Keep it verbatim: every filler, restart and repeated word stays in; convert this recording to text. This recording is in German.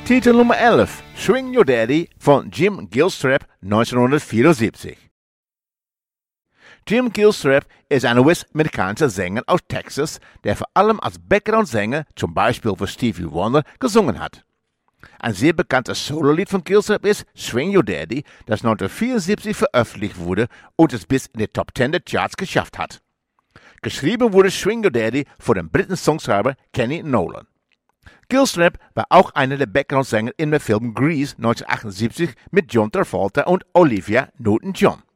Titel Nummer elf, Swing Your Daddy von Jim Gilstrap neunzehnhundertvierundsiebzig. Jim Gilstrap ist ein U S-amerikanischer Sänger aus Texas, der vor allem als Background-Sänger, zum Beispiel für Stevie Wonder, gesungen hat. Ein sehr bekanntes Sololied von Gilstrap ist Swing Your Daddy, das neunzehnhundertvierundsiebzig veröffentlicht wurde und es bis in die Top Ten der Charts geschafft hat. Geschrieben wurde Swing Your Daddy von dem Briten-Songschreiber Kenny Nolan. Gilstrap war auch einer der Background-Sänger in dem Film Grease neunzehnhundertachtundsiebzig mit John Travolta und Olivia Newton-John.